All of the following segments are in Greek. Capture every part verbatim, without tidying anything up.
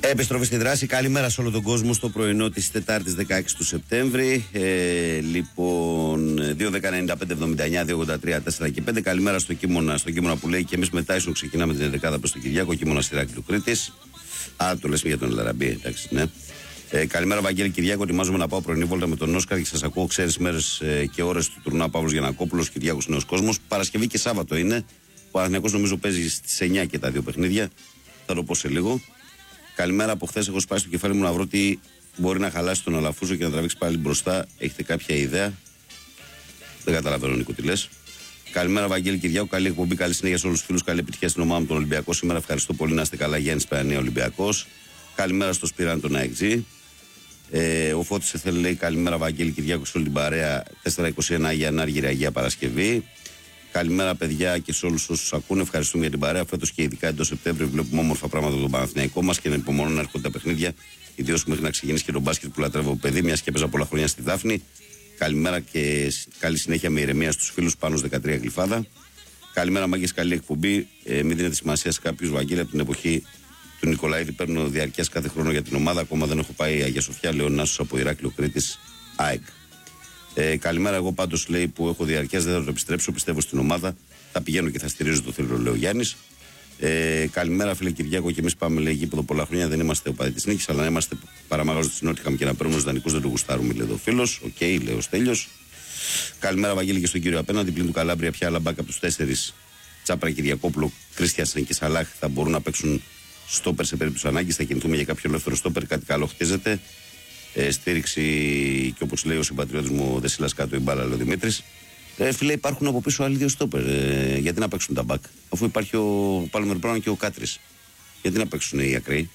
Επιστροφή στη δράση. Καλημέρα σε όλο τον κόσμο στο πρωινό της Τετάρτης δεκαέξι του Σεπτέμβρη. Ε, λοιπόν, δύο δέκα ενενήντα πέντε εβδομήντα εννιά δύο ογδόντα τρία τέσσερα και πέντε. Καλημέρα στο Κίμωνα, στο Κίμωνα που λέει και εμείς μετά ίσως ξεκινάμε την ενδεκάδα προς τον Κυριάκο. Κίμωνα στη Ηράκλειο Κρήτης. Α, το λες για τον Ελαραμπή, εντάξει, ναι. Ε, καλημέρα, Βαγγέλη Κυριάκο. Ετοιμάζομαι να πάω πρωινή βόλτα με τον Όσκαρ και σας ακούω. Ξέρεις μέρες ε, και ώρες του τουρνά Παύλος Γιαννακόπουλος, Κυριάκος Νέος Κόσμος. Παρασκευή και Σάββατο είναι. Ο Παναθηναϊκός νομίζω παίζει στις εννιά και τα δύο παιχνίδια. Θα το πω σε λίγο. Καλημέρα από χθες. Έχω σπάσει το κεφάλι μου να βρω τι μπορεί να χαλάσει τον Αλαφούζο και να τραβήξει πάλι μπροστά. Έχετε κάποια ιδέα? Δεν καταλαβαίνω, Νίκο, τι λες. Καλημέρα, Βαγγέλη Κυριάκου. Καλή εκπομπή, καλή συνέχεια σε όλους τους φίλους. Καλή επιτυχία στην ομάδα μου, τον Ολυμπιακό. Σήμερα ευχαριστώ πολύ, να είστε καλά. Γιάννης Παιανία, Ολυμπιακός. Καλημέρα στο Σπυράν, τον ΑΕΚΤΖ. Ε, ο Φώτης θέλει, λέει, καλημέρα, Βαγγέλη Κυριάκου, σε όλη την παρέα. τέσσερα είκοσι ένα Αγία Ανάργυρη, Αγία Παρασκευή. Καλημέρα, παιδιά, και σε όλους όσους ακούνε. Ευχαριστούμε για την παρέα. Φέτος και ειδικά εντός Σεπτέμβρη βλέπουμε όμορφα πράγματα από τον Παναθηναϊκό μας και να υπομονώ να έρχονται τα παιχνίδια. Ιδίως μέχρι να ξεκινήσει και τον μπάσκετ που λατρεύω παιδί, μια και έπαιζα πολλά χρόνια στη Δάφνη. Καλημέρα και καλή συνέχεια με ηρεμία στους φίλους πάνω στους δεκατρία Γλυφάδα. Καλημέρα, μάγκες, καλή εκπομπή. Ε, μην δίνετε σημασία σε κάποιους, Βαγγέλη, από την εποχή του Νικολαίδη. Παίρνω διαρκές κάθε χρόνο για την ομάδα. Ακόμα δεν έχω πάει Αγία Σοφιά. Λέω Νάσος από Ηράκλειο Κρήτης, ΑΕΚ. Ε, καλημέρα, εγώ πάντως, λέει, που έχω διαρκές, δεν θα το επιστρέψω. Πιστεύω στην ομάδα. Θα πηγαίνω και θα στηρίζω το θέλω, λέει ο Γιάννης. Ε, καλημέρα, φίλε Κυριάκο, και εμείς πάμε, λέει, γήπεδο πολλά χρόνια. Δεν είμαστε οπαδοί της νίκης, αλλά να είμαστε παραμάγαζοι της Νότιχαμ και να παίρνουμε τους δανεικούς, δεν το γουστάρουμε, λέει ο φίλος. Οκ, okay, λέει ο Στέλιος. Καλημέρα, Βαγγέλη, και στον κύριο απέναντι. Πλην του Καλάμπρια, πια άλλα μπάκα από τους τέσσερις. Τσάπρα, Κυριακόπουλο, Κρίστιανσεν και Σαλάχ θα μπορούν να παίξουν στόπερ σε περίπτωση ανάγκης. Θα κινηθούμε για κάποιο ελεύθερο στόπερ. Κάτι καλό χτίζεται. Ε, στήριξη και όπως λέει ο συμπατριώτης μου, δεν σιλάς κάτω η μπάλα, λέει ο Δημήτρης. Ε, φίλε, υπάρχουν από πίσω άλλοι δύο στόπερ. Ε, γιατί να παίξουν τα μπακ, αφού υπάρχει ο Πάλμερ Μπράουν και ο Κάτρης? Γιατί να παίξουν οι ακραίοι?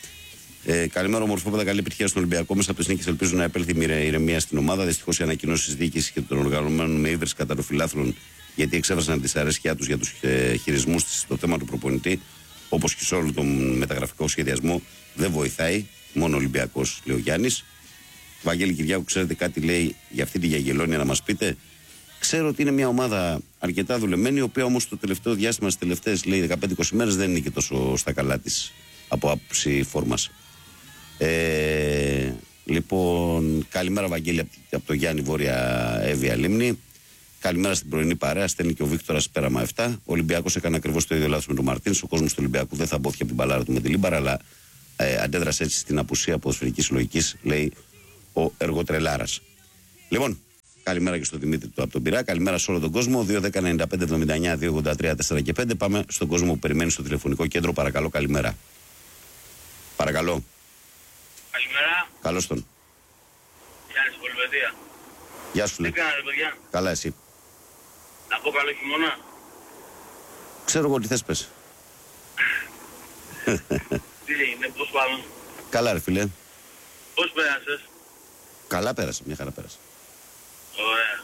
Ε, καλημέρα, ομορφόπεδα, καλή επιτυχία στον Ολυμπιακό. Μέσα από τις νίκες ελπίζω να επέλθει η ηρεμία στην ομάδα. Δυστυχώς οι ανακοινώσεις της διοίκησης και των οργανωμένων με ύβρις κατά των φιλάθλων, γιατί εξέφρασαν τη δυσαρέσκειά τους για τους ε, χειρισμούς στο θέμα του προπονητή, όπως και σε όλο τον μεταγραφικό σχεδιασμό, δεν βοηθάει. Μόνο ο Ολυμπιακός, λέει ο Γιάννης. Βαγγέλη Κυριάκου, ξέρετε κάτι, λέει, για αυτή τη Γιαγελόνια να μας πείτε? Ξέρω ότι είναι μια ομάδα αρκετά δουλεμένη, η οποία όμως το τελευταίο διάστημα, στις τελευταίες, λέει, δεκαπέντε είκοσι μέρες δεν είναι και τόσο στα καλά της από άποψη φόρμας. Ε, λοιπόν, καλημέρα, Βαγγέλη, από το Γιάννη, Βόρεια Εύβοια Λίμνη. Καλημέρα στην πρωινή παρέα. Στέλνει και ο Βίκτορας Πέραμα επτά. Ο Ολυμπιακός έκανε ακριβώς το ίδιο λάθος με τον Μαρτίνς. Ο κόσμος του Ολυμπιακού δεν θα μπόθηκε από την μπαλάρα του με τη Λίμπαρα, αλλά ε, αντέδρασε έτσι στην απουσία ποδοσφαιρικής λογικής, λέει ο Εργοτρελάρας. Λοιπόν, καλημέρα και στον Δημήτρη του από τον Πειρά. Καλημέρα σε όλο τον κόσμο. δύο δέκα ενενήντα πέντε εβδομήντα εννιά δύο ογδόντα τρία τέσσερα και πέντε. Πάμε στον κόσμο που περιμένει στο τηλεφωνικό κέντρο. Παρακαλώ, καλημέρα. Παρακαλώ. Καλημέρα. Καλώς τον. Γιάννης Πολυβεδία. Γεια σου. Τι κάνετε, παιδιά? Καλά, εσύ? Να πω καλό χειμώνα. Ξέρω εγώ τι θες, πες. Τι είναι, πώς πάμε? Καλά, ρε φίλε. Πώς πέρασες? Καλά πέρασα, μια χαρά πέρασα. Ωραία.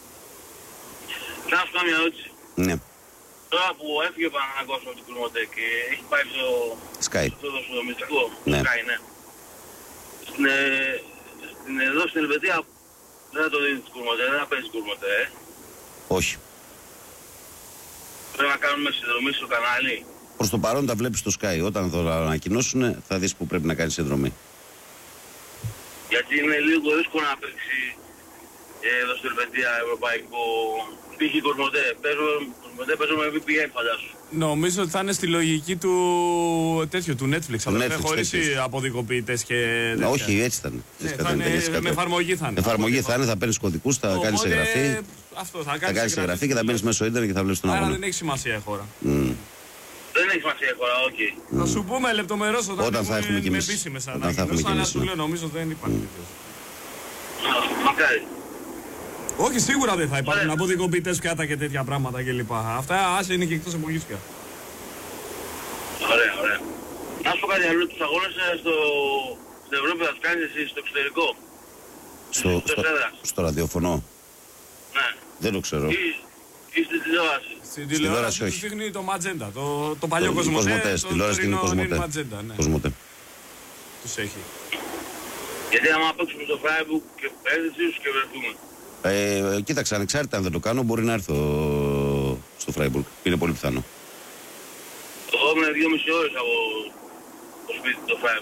Να σου κάνω μια ερώτηση. Ναι. Τώρα που έφυγε ο Παναθηναϊκός από την Κουρμοτέ και έχει πάει στο Sky. στο, στο, στο μυστικό, Ναι. Sky, ναι. Στην, ε, στην, εδώ στην Ελβετία δεν θα το δίνει στην Κουρμοτέ, δεν θα παίζει στην Κουρμοτέ, ε. Όχι. Πρέπει να κάνουμε συνδρομή στο κανάλι. Προς το παρόν τα βλέπεις στο Sky. Όταν το ανακοινώσουν θα δεις που πρέπει να κάνεις συνδρομή. Γιατί είναι λίγο δύσκολο να παίξει ε, εδώ στην Ελβετία ευρωπαϊκό. Π.χ. Κοσμοτέ. Παίζω με βι πι εν, φαντάσου. Νομίζω ότι θα είναι στη λογική του τέτοιου, του Netflix. Το Αλλά Netflix, χωρίς τέτοιος. αποδικοποιητές και Να, όχι, έτσι ήταν. Ναι, Έτσι θα ήταν, είναι, έτσι με ήταν. εφαρμογή θα είναι. Εφαρμογή θα είναι, θα παίρνεις κωδικούς, θα Οπότε, κάνεις εγγραφή. Αυτό, θα Θα κάνεις κάνεις εγγραφή και θα μπαίνεις μέσω ίντερνετ και θα βλέπεις τον Άρα αγώνα. δεν έχει σημασία η χώρα. Mm. Δεν έχει σημασία η χώρα, οκ. Okay. Θα σου πούμε λεπτομερώς όταν, Όταν θα έχουμε κι με εμείς. επίσημες Όταν θα έχουμε ανακοινώσεις, κι αλλά εμείς, σου ναι. λέω νομίζω δεν υπάρχει τέτοιος. Μακάρι. Όχι, σίγουρα δεν θα υπάρχουν Ωραία. αποδικοποιητές πιάτα και τέτοια πράγματα κλπ. Αυτά άσε είναι και εκτός εποχής πια. Ωραία, ωραία. Να σου πω κάτι άλλο, τους αγώνες στο... στην Ευρώπη θα τους κάνεις εσύ στο εξωτερικό. Στο, στο, στο ραδιοφωνό. Ναι. Δεν το ξέρω. Ή, ή στην τηλεόραση. Στην τηλεόραση τηλεόραση τους όχι. δείχνει το Ματζέντα, το, το παλιό Το- Κοσμοτέ, Κοσμοτέ, το στην τηλεόραση είναι τωρινό Κοσμοτέ. Ματζέντα, ναι. Κοσμοτέ. Τους έχει. Γιατί άμα παίξουμε στο Freiburg και έρθεις ίσως και βρεθούμε. Ε, κοίταξε, ανεξάρτητα αν δεν το κάνω, μπορεί να έρθω στο Φράιμπουργκ. Είναι πολύ πιθανό. Εγώ ήμουν δυόμιση ώρες από το σπίτι του Freiburg.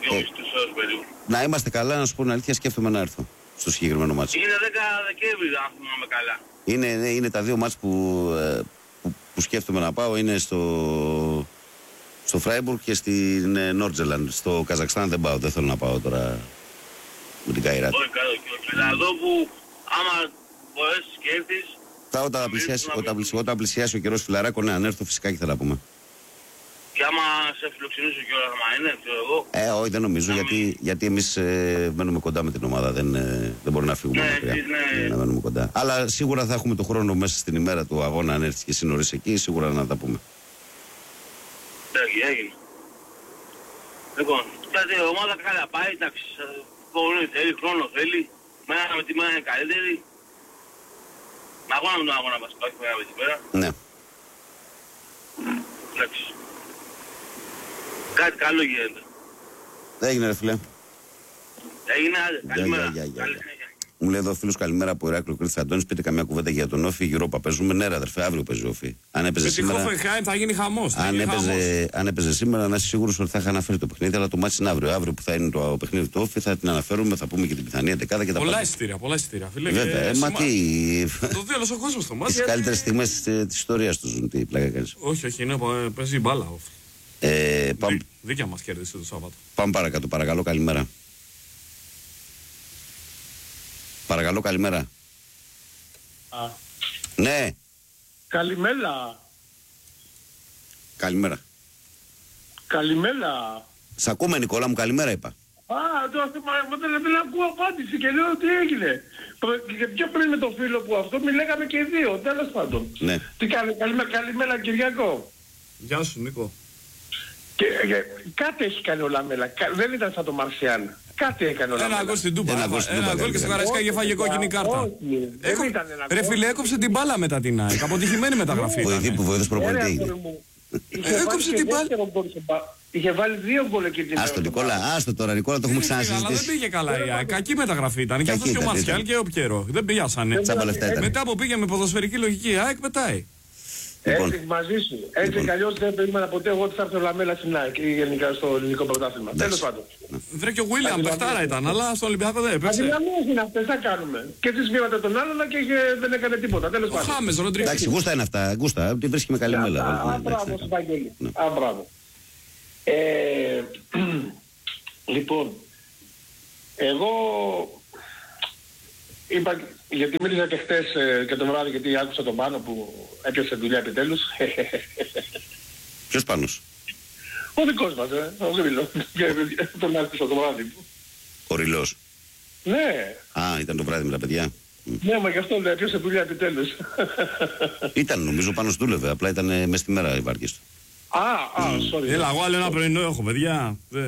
δυόμισι ώρες περίπου. Να είμαστε καλά, να σου πω την αλήθεια, σκέφτομαι να έρθω στο συγκεκριμένο μάτσο. Είναι δέκα Δεκέμβρη, αν θυμάμαι καλά. Είναι, ναι, είναι τα δύο μάτς που, που, που σκέφτομαι να πάω. Είναι στο, στο Φράιμπουργκ και στην Νόρτζελαντ. Στο Καζακστάν δεν πάω, δεν θέλω να πάω τώρα με την Καϊράτ. Όχι, κάτω και όχι. Εδώ που άμα μπορέσεις και έρθεις... Θα όταν πλησιάσει, όταν, πλησιάσει, όταν πλησιάσει ο καιρός, Φιλαράκο, ναι, αν έρθω φυσικά και θα τα πούμε. Και άμα σε φιλοξενήσω κιόλας, άμα είναι, ξέρω εγώ. Ε, όχι, δεν νομίζω, να γιατί, μην... γιατί εμείς ε, μένουμε κοντά με την ομάδα. Δεν, ε, δεν μπορούμε να φύγουμε ναι, μακριά. ναι. Να μένουμε κοντά. Αλλά σίγουρα θα έχουμε το χρόνο μέσα στην ημέρα του αγώνα, αν έρθει και εσύ νωρίς εκεί, σίγουρα να τα πούμε. Εντάξει, έγινε. Λοιπόν, κάτι η ομάδα καλά πάει, εντάξει. Πολύ θέλει, χρόνο θέλει. Μέρα με τη μέρα είναι καλύτερη. Με αγώνα με τον αγώνα μας, όχι μέρα με τη μέρα. Ναι. Εντάξει. Κάτι καλό γίνεται. Έγινε ρε φίλε. Έγινε, άντε, καλημέρα. Γεια, γεια, γεια, Καλή γεια. συνέχεια. Μου λέει εδώ ο φίλος καλημέρα από Ηράκλειο Κρήτης Αντώνης. Πείτε καμιά κουβέντα για τον Όφη. Europa παίζουμε. Ναι, ρε αδερφέ, αύριο παίζει ο Όφη. Αν έπαιζε Με τη σήμερα. Χόφενχάιμ θα γίνει χαμός. Αν έπαιζε, αν έπαιζε σήμερα, να είσαι σίγουρος ότι θα είχα αναφέρει το παιχνίδι. Αλλά το μάτι είναι αύριο. Αύριο που θα είναι το παιχνίδι του Όφη θα την αναφέρουμε. Θα πούμε και την πιθανή δεκάδα και τα Πολλά πάντα. εισιτήρια, πολλά εισιτήρια. Φίλε, Βέβαια, ε, μα τι. Το δει όλος ο κόσμος το μάτι. Τι καλύτερες στιγμές της ιστορίας του ζουν. Τι πλάκα κάνεις. Όχι, όχι, είναι, παίζει μπάλα. Ε, πάμε, Δί, δίκαια μας κέρδισε το Σάββατο. πάμε παρακάτω, παρακαλώ, καλημέρα. Παρακαλώ, καλημέρα. Α, Ναι, καλημέρα. καλημέρα. Καλημέρα. Σ' ακούμε, Νικόλα μου, καλημέρα είπα. Α, τώρα θυμάμαι, δεν, δεν ακούω απάντηση και λέω τι έγινε. Προ- Και πιο πριν με το φίλο που αυτό μιλάγαμε και οι δύο, τέλος πάντων. Ναι. Τι κάνει, καλημέρα, καλημέρα Κυριακό. Γεια σου, Νίκο. Και, και, κάτι έχει κάνει ο Λαμέλα, Κα- δεν ήταν σαν το Μαρσιάν. Κάτι έκανε ο Ένα Λαμέλα. γκολ στην Τούμπα. Ένα Ένα γκολ στην Τούμπα, γκολ και στο δεν Καραϊσκάκι έφαγε κόκκινη κάρτα. Όχι, δεν Έκο- ήταν ένα Ρε γκολ. φίλε, έκοψε την μπάλα μετά την ΑΕΚ. Αποτυχημένη μεταγραφή. Βοηθή ήταν. που βοηθός Ωραία, προπονητή. αγόρι μου. Είχε έκοψε βάλει και την μπάλα. δεύτερο γκολ σε μπα- Είχε βάλει δύο γκολ εκεί την Άστο, Νικόλα, άστο τώρα, Νικόλα, το έχουμε Δεν πήγε, αλλά δεν ξανασυζητήσει. πήγε καλά η ΑΕΚ. Κακή μεταγραφή ήταν. Και Κακή αυτό και ο ήταν, Μαρσιάλ ήταν. και ο Πιέρο. Δεν πιάσανε. Τσάμπα λεφτά ήταν. Μετά που πήγε με ποδοσφαιρική λογική η ΑΕΚ πετάει. Λοιπόν. Έτσι μαζί σου. Έτσι Λοιπόν. κι αλλιώς δεν περίμενα ποτέ εγώ ότι θα έρθει ο Λαμέλα στην ΑΕΚ ή γενικά στο ελληνικό πρωτάθλημα. Τέλος πάντων. Βρε και ο Βίλιαμ, παιχτάρα ήταν, αλλά στον Ολυμπιακό δεν έπαιξε. Αδυναμίες είναι αυτές, θα κάνουμε. Και τις βήματα τον άλλον και είχε- δεν έκανε τίποτα. Τέλος Ο πάντων. Χάμες, Ροντρίγκ. Εντάξει, γούστα είναι αυτά, γούστα, τη βρίσκει με καλή μέλα. Α, Ναι, μπράβο, εντάξει. Βαγγέλη. Ναι. Α, μπράβο. Ε, λοιπόν, εγώ είπα, γιατί μίλησα και χτες ε, και το βράδυ, γιατί άκουσα τον Πάνο που έπιασε δουλειά επιτέλους. Ποιος Πάνος? Ο δικός μας, ε, ο Γρήλος. Τον άκουσα το βράδυ. Ο Ρηλός. Ναι, Α, ήταν το βράδυ με τα παιδιά. Μ. ναι, μα γι' αυτό λέει, έπιασε δουλειά επιτέλους. Ήταν, νομίζω, πάνω δούλευε, απλά ήταν ε, μες στη μέρα οι βάρκες του. Α, α, sorry. Έλα, εγώ άλλο ένα πρωινό έχω, παιδιά. Δε.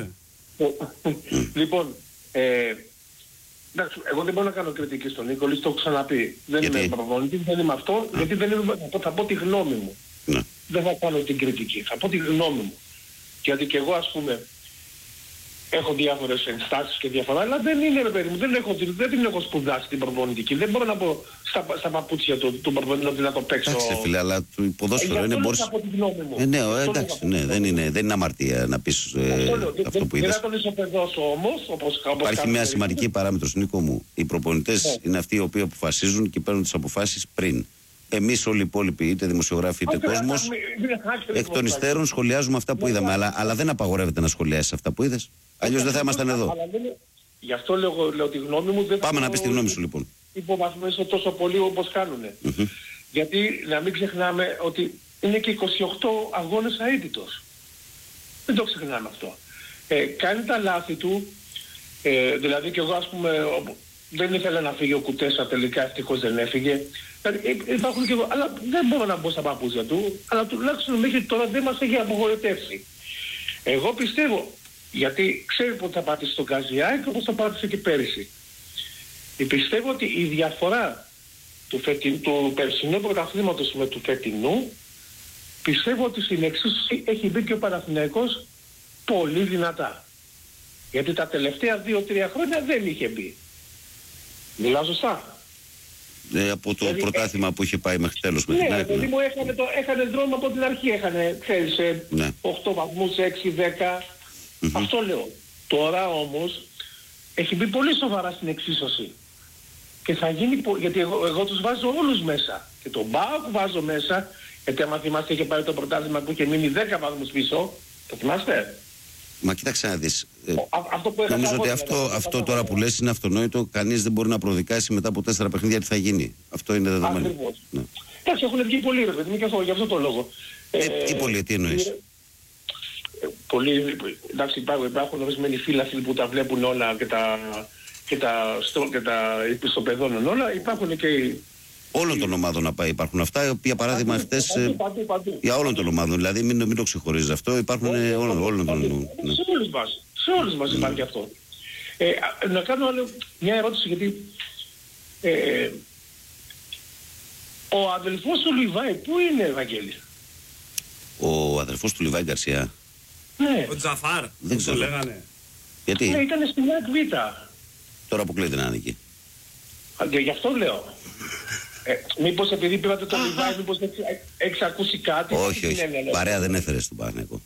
Λοιπόν, ε, εντάξει, εγώ δεν μπορώ να κάνω κριτική στον Νίκο, το έχω ξαναπεί. Δεν Γιατί? είμαι προπονητής, δεν είμαι αυτό, γιατί δεν είμαι, θα, πω, θα πω τη γνώμη μου. Ναι. Δεν θα κάνω την κριτική, θα πω τη γνώμη μου. Γιατί και εγώ, ας πούμε, έχω διάφορες ενστάσεις και διαφορά, αλλά δεν είναι, ρε παιδί μου, δεν, έχω, δεν την έχω σπουδάσει την προπονητική. Δεν μπορώ να πω στα, στα παπούτσια του, του προπονητή να το παίξω. Εντάξει, ρε φίλε, αλλά το ποδόσφαιρο είναι μπορείς. Από τη γνώμη μου. Ε, ναι, Αυτό ε, λέω, εντάξει, αυτό ναι, λέω. δεν είναι, δεν είναι αμαρτία να πεις ε, Αυτό λέω. αυτό που Δεν είδες. θα τον ισοπεδώσω όμως, όπως, όπως Υπάρχει κάνουν μια οι σημαντική παράμετρος, Νίκο μου. Οι προπονητές Ναι. είναι αυτοί οι οποίοι αποφασίζουν και παίρνουν τις αποφάσεις πριν. Εμείς όλοι οι υπόλοιποι, είτε δημοσιογράφοι είτε Άκρη, κόσμος, άκρη, άκρη, εκ των άκρη. υστέρων σχολιάζουμε αυτά που είδαμε. Αλλά, αλλά δεν απαγορεύεται να σχολιάσεις αυτά που είδες. Αλλιώς δεν θα ήμασταν εδώ. Αλλά δεν είναι- Γι' αυτό λέω, λέω τη γνώμη μου. Δεν θα Πάμε να το πεις τη γνώμη σου λοιπόν. υποβαθμίσω τόσο πολύ όπως κάνουνε. Μμμ. Γιατί να μην ξεχνάμε ότι είναι και είκοσι οκτώ αγώνες αίτητος. Δεν το ξεχνάμε αυτό. Ε, κάνει τα λάθη του, ε, δηλαδή και εγώ ας πούμε ο- δεν ήθελα να φύγει ο Κουτέσα, τελικά ευτυχώς δεν έφυγε. Δηλαδή, ε, υπάρχουν και εγώ, αλλά δεν μπορώ να μπω στα παπούτσια του, αλλά τουλάχιστον μέχρι τώρα δεν μας έχει απογοητεύσει. Εγώ πιστεύω, γιατί ξέρει πότε θα πάτησε στον Καζιάκ και όπως θα πάτησε και πέρυσι. Ε, Πιστεύω ότι η διαφορά του, φετι... του περσινού πρωταθλήματος με του φετινού, πιστεύω ότι στην εξίσωση έχει μπει και ο Παναθηναϊκός πολύ δυνατά. Γιατί τα τελευταία δύο τρία χρόνια δεν είχε μπει. Μιλάω σωστά. Ε, από το Δηλαδή, πρωτάθλημα που είχε πάει μέχρι τέλος με την Ναι, ΑΕΚ. παιδί Ναι. μου έχανε, το, έχανε δρόμο από την αρχή. Έχανε, ξέρεις, ε, Ναι. οκτώ βαθμούς, έξι δέκα. Μμμ. Αυτό λέω. Τώρα όμως έχει μπει πολύ σοβαρά στην εξίσωση. Και θα γίνει, γιατί εγώ, εγώ τους βάζω όλους μέσα. Και τον ΠΑΟΚ βάζω μέσα, γιατί άμα θυμάστε είχε πάρει το πρωτάθλημα που είχε μείνει δέκα βαθμούς πίσω. Το θυμάστε? Μα κοίταξε να δεις. Ε, αυτό που νομίζω ότι εγώ, αυτό, δηλαδή, αυτό τώρα που λες είναι αυτονόητο. Κανείς δεν μπορεί να προδικάσει μετά από τέσσερα παιχνίδια τι θα γίνει. Αυτό είναι δεδομένο. Ακριβώς. Ναι. Εντάξει, έχουν βγει πολλοί ρε παιδί, και αυτό, για αυτό το λόγο. Ε, ε, τι πολλοί, τι εννοείς? Ε, πολλοί, εντάξει, υπάρχουν, υπάρχουν ορισμένοι φίλαθλοι που τα βλέπουν όλα και τα, και τα, στο, και τα ιστοπεδώνουν όλα. Υπάρχουν και οι... Όλων των ομάδων να πάει υπάρχουν αυτά. Για παράδειγμα, χτες. Για όλων των ομάδων. Δηλαδή, μην, μην το ξεχωρίζεις αυτό. Υπάρχουν όλων, όλων των ομάδων. Ναι. Σε όλους μας. Σε όλους μας mm. υπάρχει αυτό. Ε, να κάνω άλλο μια ερώτηση, γιατί ε, ο αδελφός του Λιβάη πού είναι, Ευαγγέλη? Ο αδελφός του Λιβάη Γκαρσία. Ναι. Ο Τζαφάρ. Δεν ξέρω. Το λέγανε. Γιατί? Ναι, ήταν στην ΑΚΒ. Τώρα αποκλείεται να είναι εκεί. Και γι' αυτό λέω. Ε, μήπως επειδή πήρατε τον Λιβάη, μήπως έχεις, έχεις ακούσει κάτι? Όχι, όχι. Είναι, παρέα δεν έφερε στον Παναθηναϊκό.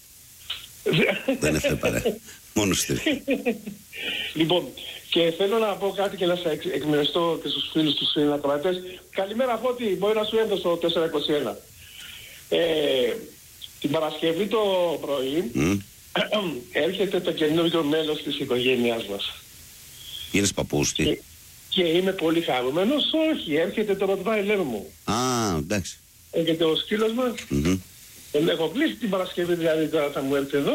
Δεν έφερε παρέα. Μόνο στήρι. Λοιπόν, και θέλω να πω κάτι και να σε εξ, εκμεριστώ και στους φίλους τους συνακροατές. Καλημέρα, Φώτη, μπορεί να σου έρθω στο τετρακόσια είκοσι ένα. Ε, την Παρασκευή το πρωί mm. έρχεται το καινούργιο μέλος της οικογένειάς μας. Γίνεις παππούς, τι? Και, και είμαι πολύ χαρούμενος. Όχι, έρχεται το Ροτβάιλερ μου. Α, εντάξει. Έρχεται ο σκύλος μας. Mm-hmm. Τον έχω κλείσει την Παρασκευή, δηλαδή τώρα θα μου έρθει εδώ.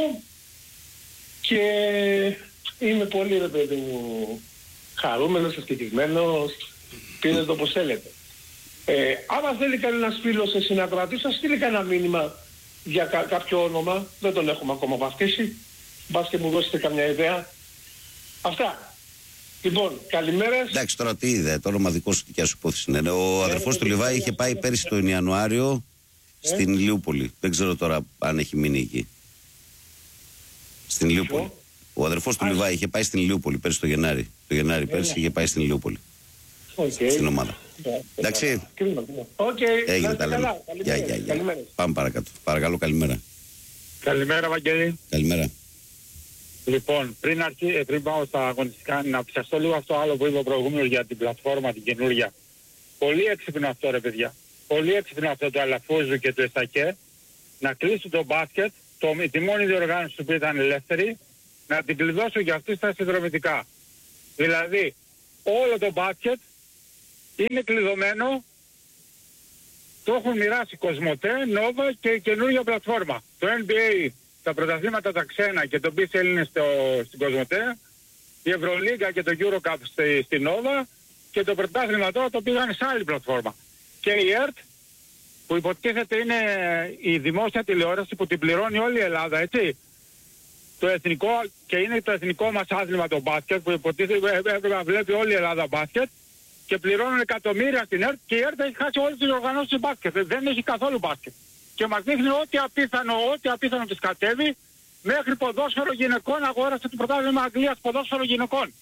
Και είμαι πολύ, ρε παιδί μου, χαρούμενος, ευτυχισμένος, πήρε το όπως θέλετε. Ε, άμα θέλει κανένας φίλος σε συνακροατή, σας στείλει κανένα μήνυμα για κα- κάποιο όνομα, δεν τον έχουμε ακόμα βαφτίσει, μπας και μου δώσετε καμιά ιδέα. Αυτά. Λοιπόν, καλημέρας. Εντάξει, τώρα τι είδε, το όνομα δικό σου, δικιά σου υπόθεση είναι. Ο αδερφός του Λιβάη είχε πάει πέρυσι τον Ιανουάριο στην Ηλιούπολη. Δεν ξέρω τώρα αν έχει μείνει εκεί. Στην Ηλιούπολη. Ο αδερφός του Λιβάη είχε πάει στην Ηλιούπολη πέρυσι το Γενάρη. Το Γενάρη πέρυσι είχε πάει στην Ηλιούπολη. Okay. Στην ομάδα. Εντάξει. Οκ. Έγινε, τα λέμε. Γεια, γεια, γεια. Πάμε παρακάτω. Παρακαλώ, καλημέρα. Καλημέρα, Βαγγέλη. Καλημέρα. Λοιπόν, πριν, αρχί, πριν πάω στα αγωνιστικά, να πιαστώ λίγο αυτό άλλο που είπε ο προηγούμενος για την πλατφόρμα, την καινούργια. Πολύ έξυπνο αυτό, ρε παιδιά. Πολύ έξυπνο αυτό το Αλαφούζου και το Εστακέ. Να κλείσουν το μπάσκετ, το, τη μόνη διοργάνωση που ήταν ελεύθερη, να την κλειδώσουν για αυτούς τα συνδρομητικά. Δηλαδή, όλο το μπάσκετ είναι κλειδωμένο, το έχουν μοιράσει Κοσμοτέ, Νόβα και καινούργια πλατφόρμα. Το N B A, τα πρωταθλήματα τα ξένα και το μπι σι ελ είναι στο, στην Κοσμοτέ, η Ευρωλίγκα και το Eurocup στη, στη Νόβα και το πρωτάθλημα τώρα το πήγαν σε άλλη πλατφόρμα. Και η ΕΡΤ, που υποτίθεται είναι η δημόσια τηλεόραση που την πληρώνει όλη η Ελλάδα, έτσι. Το εθνικό, και είναι το εθνικό μας άθλημα το μπάσκετ που υποτίθεται έπρεπε να βλέπει όλη η Ελλάδα μπάσκετ και πληρώνουν εκατομμύρια στην ΕΡΤ και η ΕΡΤ έχει χάσει όλες τις οργανώσεις του μπάσκετ. Δεν έχει καθόλου μπάσκετ. Και μας δείχνει ό,τι απίθανο, ό,τι απίθανο της κατέβει, μέχρι ποδόσφαιρο γυναικών αγόρασε το πρωτάθλημα Αγγλίας ποδόσφαιρο γυναικών.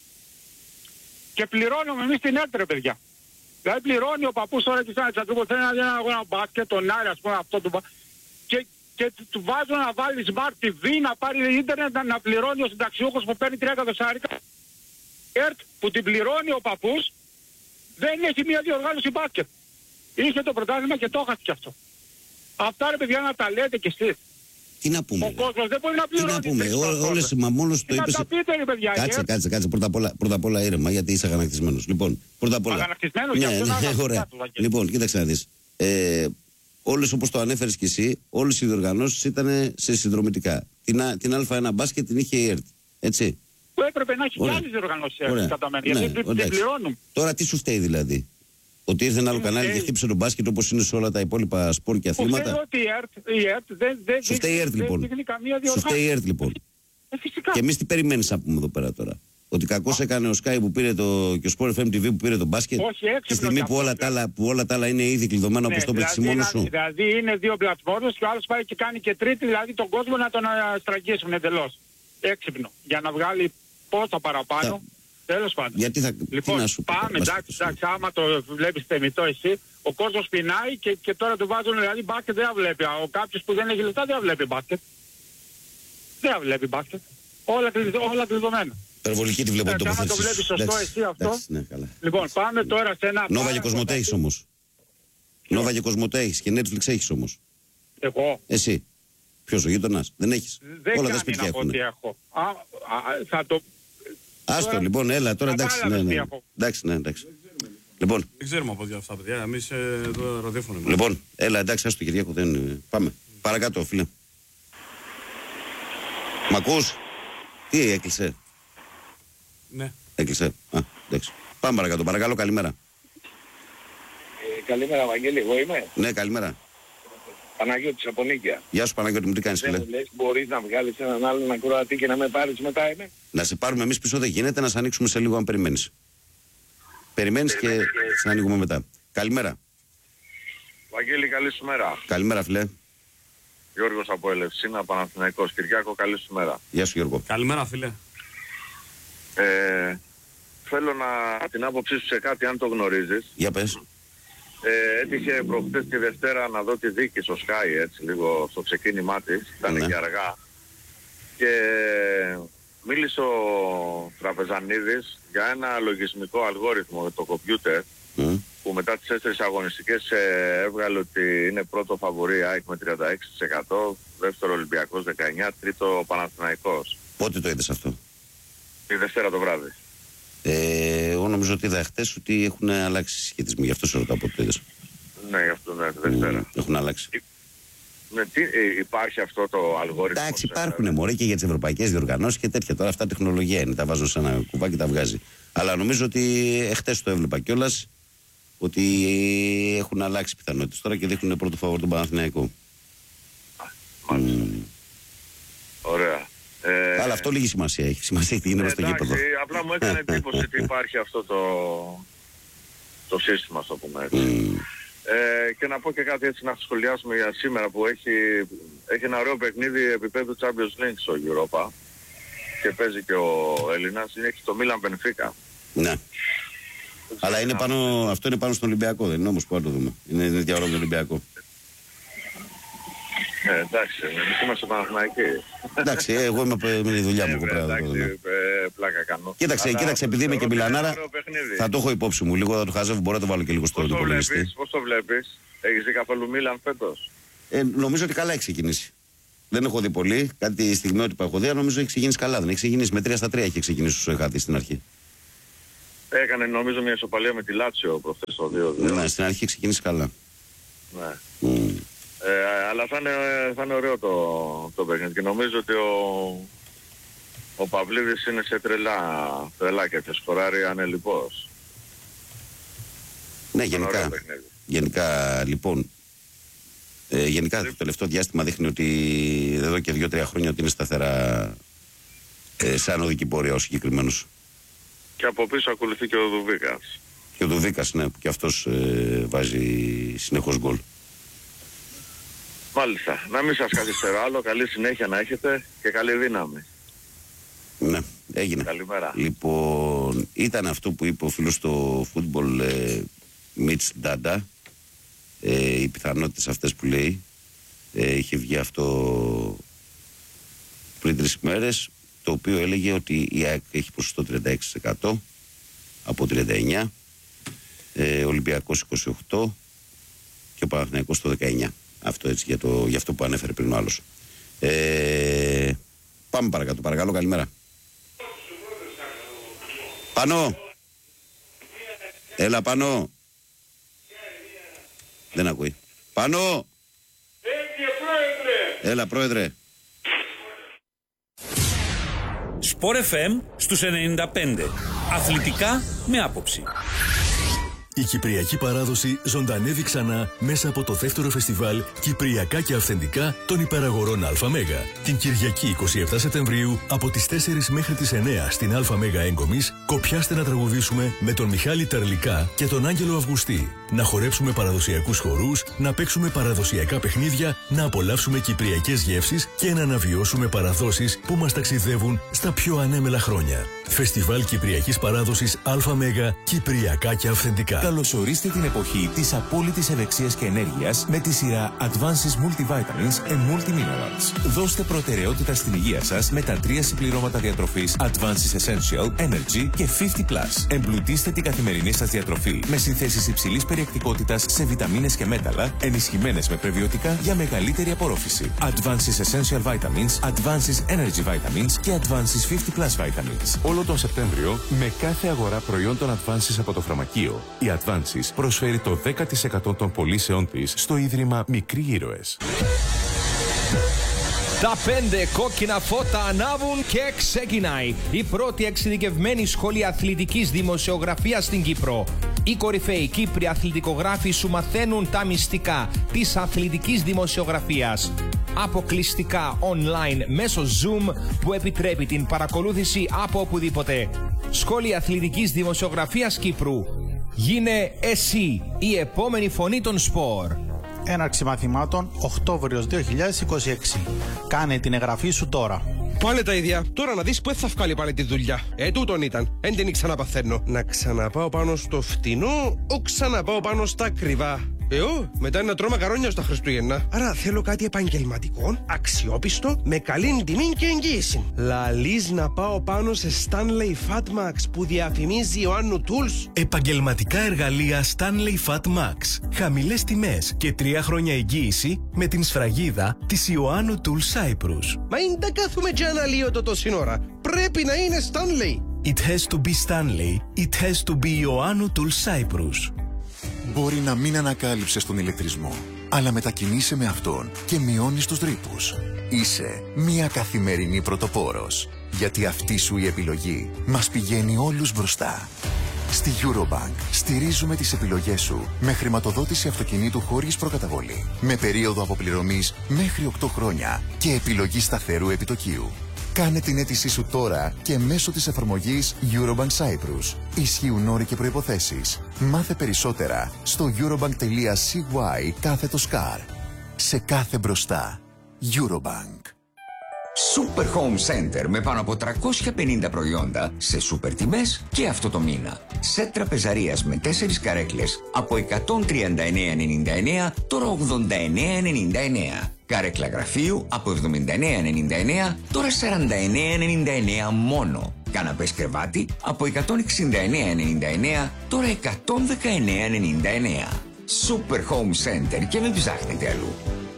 Και πληρώνουμε εμείς την ΕΡΤ, ρε παιδιά. Δηλαδή πληρώνει ο παππούς τώρα και σαν Τσαντρούπο, θέλει να δει ένα αγώνα μπάσκετ, τον Άρη, ας πούμε, αυτό του και, και του βάζουν να βάλει Smart τι βι, να πάρει ίντερνετ, να, να πληρώνει ο συνταξιούχος που παίρνει τρία εκατοστάρικα. ΕΡΤ που την πληρώνει ο παππούς, δεν έχει μια διοργάνωση μπάσκετ. Είχε το πρωτάθλημα και το έχασε κι αυτό. Αυτά, ρε παιδιά, να τα λέτε κι εσείς. Τι να πούμε. Ο κόσμος δεν μπορεί να πληρώνει. Τι να πούμε. Όλες, μα μόνος το είπες. Να τα πείτε, ρε παιδιά. Κάτσε, κάτσε, κάτσε. Πρώτα απ' όλα, πρώτα απ' όλα ήρεμα, γιατί είσαι αγανακτισμένος. Λοιπόν, πρώτα απ' όλα. Αγανακτισμένος, ναι, για αυτό ναι, να ωραία. Λοιπόν, κοίταξε να δεις. Ε, όλες, όπως το ανέφερες κι εσύ, όλες οι διοργανώσεις ήταν σε συνδρομητικά. Την, την Α ένα μπάσκετ την είχε η ΕΡΤ. Έτσι. Που έπρεπε να έχει κι άλλες διοργανώσεις κατά μένα. Ναι, γιατί την πληρώνουν. Τώρα τι σου φταίει δηλαδή. Ότι ήρθε ένα άλλο κανάλι και χτύπησε τον μπάσκετ όπως είναι σε όλα τα υπόλοιπα σπορ και αθλήματα. Ότι η ΕΡΤ, η ΕΡΤ δεν, δεν, σου φταίει η ΕΡΤ λοιπόν. Σου φταίει η ΕΡΤ λοιπόν. Ε, φυσικά. Και εμείς τι περιμένεις να πούμε εδώ πέρα τώρα. Ότι κακώς έκανε ο Sky που πήρε το, και ο Sport εφ εμ τι βι που πήρε τον μπάσκετ. Όχι, τη στιγμή που όλα, τα άλλα, που όλα τα άλλα είναι ήδη κλειδωμένα, ναι, όπως το πέτυχε μόνος σου. Δηλαδή είναι δύο πλατφόρμες και ο άλλος πάει και κάνει και τρίτη, δηλαδή τον κόσμο να τον στραγγίσουν εντελώς. Έξυπνο. Για να βγάλει πόσα παραπάνω. Τα... Τέλος πάντων. Γιατί θα... Λοιπόν, τι να σου πάμε, εντάξει, εντάξει, άμα το βλέπεις θεμιτό εσύ, ο κόσμος πεινάει και, και τώρα του βάζουν, δηλαδή μπάσκετ δεν βλέπει. Ο κάποιος που δεν έχει λεφτά δεν βλέπει μπάσκετ. Δεν βλέπει μπάσκετ. Όλα, όλα κλειδωμένα. Υπερβολική τη βλέπω την τοποθέτηση. Αν το βλέπεις σωστό εντάξει, εσύ αυτό. Εντάξει, ναι, καλά. Λοιπόν, πάμε τώρα σε ένα... Νόβα και Κοσμοτέ έχεις όμως. Νόβα και Κοσμοτέ έχεις και Netflix έχεις όμως. Εγώ. Εσύ. Ποιος, ο γείτονας. Δεν έχεις. Δεν όλα τα σπίτια έχουν. Ότι έχω. Α, α, θα το... Άστο τώρα... λοιπόν, έλα τώρα εντάξει. Ναι, ναι. Εντάξει, ναι, εντάξει. Λοιπόν. Δεν ξέρουμε από αυτά, παιδιά. Εμείς ε, το ραδιόφωνο. Λοιπόν, έλα εντάξει, άστο Κυριάκο. Δεν... Πάμε. Παρακάτω, φίλε. Μ' ακούς? Τι έκλεισε? Ναι. Έκλεισε. Α, εντάξει. Πάμε παρακάτω. Παρακαλώ, καλημέρα. Ε, καλημέρα, Βαγγέλη. Εγώ είμαι. Ναι, καλημέρα. Παναγιώτης από Νίκαια. Γεια σου, Παναγιώτη μου, τι κάνεις, φίλε? Δεν μου λες, μπορείς να βγάλεις έναν άλλον ακροατή και να με πάρεις μετά, είμαι. Να σε πάρουμε εμείς πίσω δεν γίνεται, να σε ανοίξουμε σε λίγο αν περιμένεις. Περιμένεις και σε ανοίγουμε μετά. Καλημέρα. Βαγγέλη, καλή σου μέρα. Καλημέρα, φίλε. Γιώργος από Ελευσίνα, Παναθηναϊκός. Κυριάκο, καλή σου μέρα. Γεια σου, Γιώργο. Καλημέρα, φίλε. Ε, θέλω να την άποψή σου σε κάτι, αν το γνωρίζεις. Για πες. Ε, έτυχε προχτές τη Δευτέρα να δω τη δίκη στο Sky, έτσι, λίγο στο ξεκίνημά της. Ήταν Ναι. και αργά. Και μίλησε ο Τραπεζανίδης για ένα λογισμικό αλγόριθμο με το κομπιούτερ, Mm. που μετά τις τέσσερις αγωνιστικές ε, έβγαλε ότι είναι πρώτο φαβορί ΑΕΚ με τριάντα έξι τοις εκατό, δεύτερο Ολυμπιακός δεκαεννιά τοις εκατό, τρίτο Παναθηναϊκός. Πότε το είδες αυτό? Τη Δευτέρα το βράδυ. Ε, εγώ νομίζω ότι είδα χτες ότι έχουν αλλάξει σχετισμοί. Γι' αυτό σε ρωτάω πότε το είδες. Ναι, γι' αυτό ναι, τη Δευτέρα. Mm, έχουν αλλάξει. Ναι, τι, ε, υπάρχει αυτό το αλγόριθμο? Εντάξει, υπάρχουν μωρέ και για τις ευρωπαϊκές διοργανώσεις και τέτοια. Τώρα αυτά τεχνολογία είναι. Τα βάζω σε ένα κουβάκι και τα βγάζει. Αλλά νομίζω ότι χτες το έβλεπα κιόλας ότι έχουν αλλάξει πιθανότητες τώρα και δείχνουν πρώτο φαβορί τον Παναθηναϊκό. Μάλιστα. Mm. Ωραία. Ε, Αλλά αυτό λίγη σημασία έχει. Σημασία έχει τι γίνεται στο εντάξει, γήπεδο. απλά μου έκανε εντύπωση ότι υπάρχει αυτό το, το σύστημα, στο πούμε έτσι. Mm. Ε, και να πω και κάτι έτσι να σχολιάσουμε για σήμερα που έχει, έχει ένα ωραίο παιχνίδι επίπεδου Champions League στο Europa και παίζει και ο Έλληνας, έχει το Milan Benfica. Ναι. Αλλά είναι πάνω, αυτό είναι πάνω στον Ολυμπιακό, δεν είναι όμως που να το δούμε. Είναι τέτοια ώρα με τον Ολυμπιακό. Ε, εντάξει, εμείς είμαστε Παναθηναϊκοί. Εντάξει, εγώ είμαι με τη δουλειά μου. Ε, Ε, εντάξει, ναι. ε, πλάκα κάνω. Κοίταξε, Αλλά κοίταξε, επειδή είμαι και Μιλανάρα, θα το έχω υπόψη μου. Λίγο θα το χαζεύω, μπορώ να το βάλω και λίγο στο Πώς το υπολογιστή. βλέπεις, πώς το βλέπεις, έχεις δει καθόλου Μίλαν φέτος? Ε, νομίζω ότι καλά έχει ξεκινήσει. Δεν έχω δει πολύ. Κάτι στιγμιότυπα έχω δει, αλλά νομίζω έχει ξεκινήσει καλά. Δεν έχει ξεκινήσει με τρία στα τρία, έχει ξεκινήσει όσο είχα δει στην αρχή. Έκανε νομίζω μια ισοπαλία με τη Λάτσιο προχθές το δύο δύο. Ναι, στην αρχή έχει ξεκινήσει καλά. Ναι. Mm. Ε, αλλά θα είναι, θα είναι ωραίο το, το παιχνίδι και νομίζω ότι ο, ο Παυλίδης είναι σε τρελά, τρελά και θα σκοράρει ανελιπώς. Ναι, γενικά. Γενικά, λοιπόν. Ε, γενικά το τελευταίο διάστημα δείχνει ότι εδώ και δύο-τρία χρόνια ότι είναι σταθερά ε, σαν οδική πορεία ο συγκεκριμένος. Και από πίσω ακολουθεί και ο Δουβίκας. Και ο Δουβίκας, ναι, που και αυτός ε, βάζει συνεχώς γκολ. Μάλιστα. Να μην σας καθυστερώ άλλο. Καλή συνέχεια να έχετε και καλή δύναμη. Ναι, έγινε. Καλημέρα. Λοιπόν, ήταν αυτό που είπε ο φίλος στο φούτμπολ ε, Μιτς Ντάντα. Ε, οι πιθανότητες αυτές που λέει. Ε, είχε βγει αυτό πριν τρεις μέρες, το οποίο έλεγε ότι η ΑΕΚ έχει ποσοστό τριάντα έξι τοις εκατό από τριάντα εννιά, ε, Ολυμπιακός είκοσι οκτώ και ο Παναθηναϊκός το δεκαεννιά. Αυτό έτσι για, το, για αυτό που ανέφερε πριν ο άλλος. Ε, πάμε παρακάτω, παρακαλώ, καλημέρα. Πάνω. Έλα πάνω. Δεν ακούει. Πάνω. Έλα πρόεδρε. Σπορ εφ εμ στους ενενήντα πέντε. Αθλητικά με άποψη. Η κυπριακή παράδοση ζωντανεύει ξανά μέσα από το δεύτερο φεστιβάλ Κυπριακά και Αυθεντικά των Υπεραγορών ΑΜ. Την Κυριακή εικοστή εβδόμη Σεπτεμβρίου από τις τέσσερις μέχρι τις εννιά στην ΑΜ Έγκομης, κοπιάστε να τραγουδήσουμε με τον Μιχάλη Τερλικά και τον Άγγελο Αυγουστή. να χορέψουμε παραδοσιακούς χορούς, να παίξουμε παραδοσιακά παιχνίδια, να απολαύσουμε κυπριακές γεύσεις και να αναβιώσουμε παραδόσεις που μας ταξιδεύουν στα πιο ανέμελα χρόνια. Φεστιβάλ Κυπριακής Παράδοσης ΑΜΕΓΑ, κυπριακά και αυθεντικά. Καλωσορίστε την εποχή της απόλυτης ευεξίας και ενέργειας με τη σειρά Advances Multivitamins and Multiminerals. Δώστε προτεραιότητα στην υγεία σας με τα τρία συμπληρώματα διατροφής Advances Essential, Energy και πενήντα πλας. Εμπλουτίστε την καθημερινή σας διατροφή με συνθέσεις υψηλής περιεκτικότητας σε βιταμίνες και μέταλλα, ενισχυμένες με πρεβιωτικά για μεγαλύτερη απορρόφηση. Advances Essential Vitamins, Advances Energy Vitamins και Advances πενήντα πλας Vitamins. Όλο τον Σεπτέμβριο, με κάθε αγορά προϊόντων Advances από το φαρμακείο, η Advances προσφέρει το δέκα τοις εκατό των πωλήσεών της στο Ίδρυμα Μικροί Ήρωες. Τα πέντε κόκκινα φώτα ανάβουν και ξεκινάει η πρώτη εξειδικευμένη σχολή αθλητικής δημοσιογραφίας στην Κύπρο. Οι κορυφαίοι Κύπροι αθλητικογράφοι σου μαθαίνουν τα μυστικά της αθλητικής δημοσιογραφίας. Αποκλειστικά online μέσω Zoom που επιτρέπει την παρακολούθηση από οπουδήποτε. Σχολή αθλητικής δημοσιογραφίας Κύπρου. Γίνε εσύ η επόμενη φωνή των σπορ. Έναρξη μαθημάτων Οκτώβριος δύο χιλιάδες είκοσι έξι. Κάνε την εγγραφή σου τώρα. Πάλι τα ίδια. Τώρα να δεις που θα βγάλει πάλι τη δουλειά. Ε, τούτον ήταν. Εν την ξαναπαθαίνω. Να ξαναπάω πάνω στο φτηνό, ο ξαναπάω πάνω στα ακριβά. Εγώ, μετά να τρώω μακαρόνια στα Χριστούγεννα. Άρα θέλω κάτι επαγγελματικό, αξιόπιστο, με καλή τιμή και εγγύηση. Λαλείς να πάω πάνω σε Stanley Fatmax που διαφημίζει ο Άννου Tools. Επαγγελματικά εργαλεία Stanley Fatmax. Χαμηλές τιμές και τρία χρόνια εγγύηση με την σφραγίδα της Ιωάννου Tools Cyprus. Μα είναι τα κάθουμε και αναλύω το τόση ώρα. Πρέπει να είναι Stanley. It has to be Stanley. It has to be Ιωάννου Tools Cyprus. Μπορεί να μην ανακάλυψες τον ηλεκτρισμό, αλλά μετακινείσαι με αυτόν και μειώνεις τους ρήπους. Είσαι μια καθημερινή πρωτοπόρος, γιατί αυτή σου η επιλογή μας πηγαίνει όλους μπροστά. Στη Eurobank στηρίζουμε τις επιλογές σου με χρηματοδότηση αυτοκινήτου χωρίς προκαταβολή, με περίοδο αποπληρωμής μέχρι οκτώ χρόνια και επιλογή σταθερού επιτοκίου. Κάνε την αίτησή σου τώρα και μέσω της εφαρμογής Eurobank Cyprus. Ισχύουν όροι και προϋποθέσεις. Μάθε περισσότερα στο eurobank.cy κάθετος car. Σε κάθε μπροστά. Eurobank. Super Home Center με πάνω από τριακόσια πενήντα προϊόντα σε σούπερ τιμές και αυτό το μήνα. Σετ τραπεζαρίας με τέσσερις καρέκλες από εκατόν τριάντα εννέα ενενήντα εννέα, τώρα ογδόντα εννέα ενενήντα εννέα. Καρέκλα γραφείου από εβδομήντα εννέα ενενήντα εννέα, τώρα σαράντα εννέα ενενήντα εννέα μόνο. Καναπές κρεβάτι από εκατόν εξήντα εννέα ενενήντα εννέα, τώρα εκατόν δεκαεννέα ενενήντα εννέα. Super Home Center και μην ψάχνετε αλλού.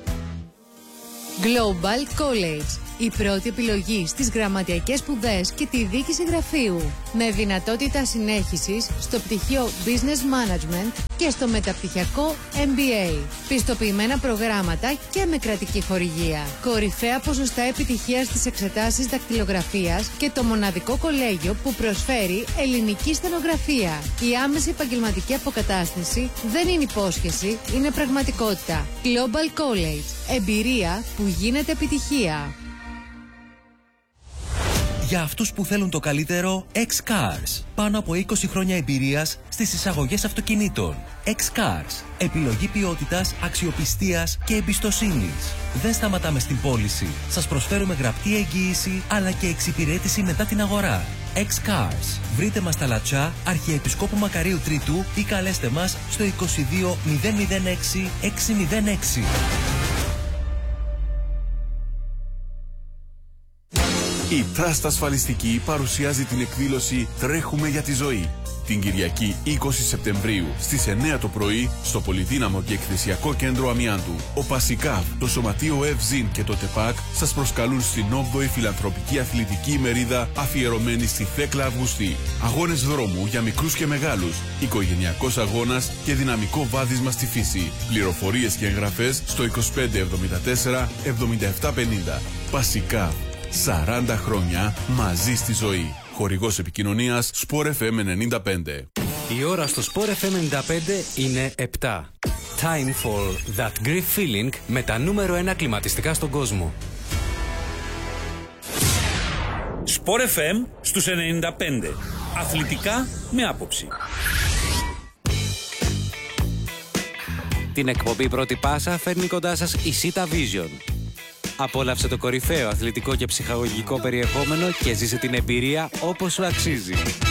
Global College. Η πρώτη επιλογή στις γραμματιακές σπουδές και τη διοίκηση γραφείου. Με δυνατότητα συνέχισης στο πτυχίο Business Management και στο μεταπτυχιακό εμ μπι έι. Πιστοποιημένα προγράμματα και με κρατική χορηγία. Κορυφαία ποσοστά επιτυχίας στις εξετάσεις δακτυλογραφίας και το μοναδικό κολέγιο που προσφέρει ελληνική στενογραφία. Η άμεση επαγγελματική αποκατάσταση δεν είναι υπόσχεση, είναι πραγματικότητα. Global College. Εμπειρία που γίνεται επιτυχία. Για αυτούς που θέλουν το καλύτερο, X-Cars. Πάνω από είκοσι χρόνια εμπειρίας στις εισαγωγές αυτοκινήτων. X-Cars. Επιλογή ποιότητας, αξιοπιστίας και εμπιστοσύνης. Δεν σταματάμε στην πώληση. Σας προσφέρουμε γραπτή εγγύηση αλλά και εξυπηρέτηση μετά την αγορά. X-Cars. Βρείτε μας στα Λατσά, Αρχιεπισκόπου Μακαρίου Τρίτου ή καλέστε μας στο είκοσι δύο μηδέν μηδέν έξι έξι μηδέν έξι. Η Trust Ασφαλιστική παρουσιάζει την εκδήλωση «Τρέχουμε για τη ζωή». Την Κυριακή είκοσι Σεπτεμβρίου στις εννέα το πρωί στο πολυδύναμο και εκθεσιακό κέντρο Αμιάντου. Ο Πασικάβ, το Σωματείο Ευζίν και το ΤΕΠΑΚ σας προσκαλούν στην όγδοη φιλανθρωπική αθλητική ημερίδα αφιερωμένη στη Θέκλα Αυγουστή. Αγώνες δρόμου για μικρούς και μεγάλους, οικογενειακός αγώνας και δυναμικό βάδισμα στη φύση. Πληροφορίες και εγγραφές στο είκοσι πέντε εβδομήντα τέσσερα εβδομήντα επτά πενήντα. Πασικάβ. σαράντα χρόνια μαζί στη ζωή. Χορηγός επικοινωνίας Sport εφ εμ ενενήντα πέντε. Η ώρα στο Sport εφ εμ ενενήντα πέντε είναι επτά. Time for that Greek feeling με τα νούμερο ένα κλιματιστικά στον κόσμο. Sport εφ εμ στους ενενήντα πέντε. Αθλητικά με άποψη. Την εκπομπή Πρώτη Πάσα φέρνει κοντά σας η Sita Vision. Απόλαυσε το κορυφαίο αθλητικό και ψυχαγωγικό περιεχόμενο και ζήσε την εμπειρία όπως σου αξίζει.